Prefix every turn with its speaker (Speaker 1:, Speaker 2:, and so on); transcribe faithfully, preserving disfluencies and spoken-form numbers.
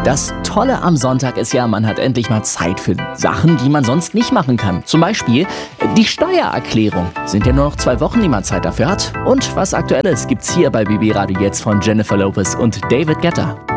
Speaker 1: Das Tolle am Sonntag ist ja, man hat endlich mal Zeit für Sachen, die man sonst nicht machen kann. Zum Beispiel die Steuererklärung. Sind ja nur noch zwei Wochen, die man Zeit dafür hat. Und was Aktuelles gibt's hier bei B B Radio jetzt von Jennifer Lopez und David Guetta.